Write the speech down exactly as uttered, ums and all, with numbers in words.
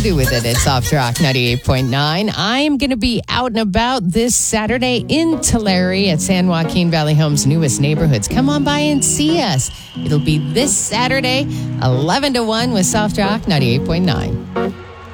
do with it. It's Soft Rock ninety-eight point nine. I am going to be out and about this Saturday in Tulare at San Joaquin Valley Home's newest neighborhoods. Come on by and see us. It'll be this Saturday, eleven to one with Soft Rock ninety-eight point nine.